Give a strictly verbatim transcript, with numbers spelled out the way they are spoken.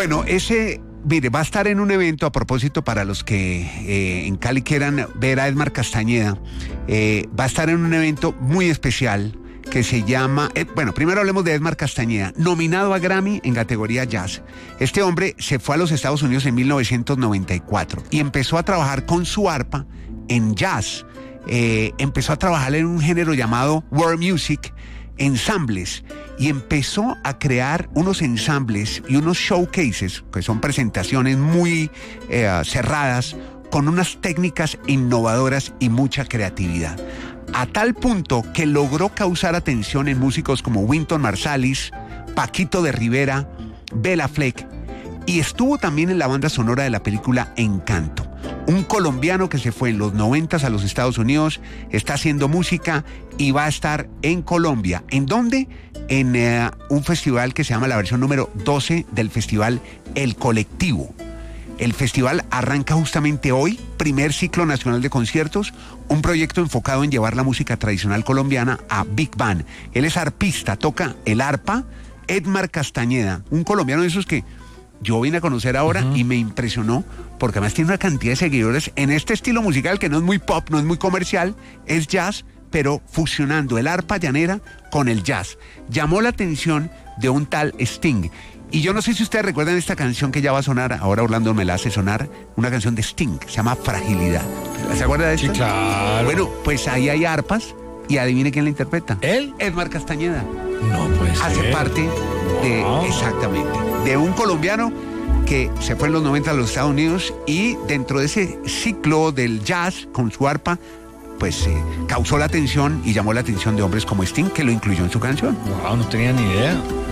Bueno, ese, mire, va a estar en un evento, a propósito, para los que eh, en Cali quieran ver a Edmar Castañeda, eh, va a estar en un evento muy especial que se llama, eh, bueno, primero hablemos de Edmar Castañeda, nominado a Grammy en categoría jazz. Este hombre se fue a los Estados Unidos en mil novecientos noventa y cuatro y empezó a trabajar con su arpa en jazz. Eh, empezó a trabajar en un género llamado world music, ensambles, y empezó a crear unos ensambles y unos showcases, que son presentaciones muy eh, cerradas, con unas técnicas innovadoras y mucha creatividad, a tal punto que logró causar atención en músicos como Wynton Marsalis, Paquito de Rivera, Bela Fleck, y estuvo también en la banda sonora de la película Encanto. Un colombiano que se fue en los noventas a los Estados Unidos, está haciendo música y va a estar en Colombia. ¿En dónde? En uh, un festival que se llama la versión número doce del festival El Colectivo. El festival arranca justamente hoy, primer ciclo nacional de conciertos, un proyecto enfocado en llevar la música tradicional colombiana a Big Band. Él es arpista, toca el arpa, Edmar Castañeda, un colombiano de esos que yo vine a conocer ahora uh-huh. y me impresionó, porque además tiene una cantidad de seguidores en este estilo musical que no es muy pop, no es muy comercial, es jazz, pero fusionando el arpa llanera con el jazz. Llamó la atención de un tal Sting. Y yo no sé si ustedes recuerdan esta canción que ya va a sonar, ahora Orlando me la hace sonar, una canción de Sting, se llama Fragilidad. ¿Se acuerda de esto? Sí, claro. Bueno, pues ahí hay arpas y adivine quién la interpreta. ¿Él? Edmar Castañeda. No puede ser. Hace parte de, wow. exactamente, de un colombiano que se fue en los noventa a los Estados Unidos y dentro de ese ciclo del jazz con su arpa, pues eh, causó la atención y llamó la atención de hombres como Sting, que lo incluyó en su canción. Wow, no tenía ni idea.